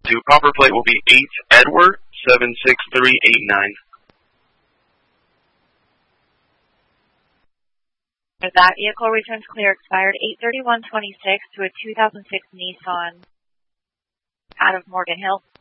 to proper plate will be 8 Edward 76389. That vehicle returns clear, expired 8/31/26 to a 2006 Nissan out of Morgan Hill.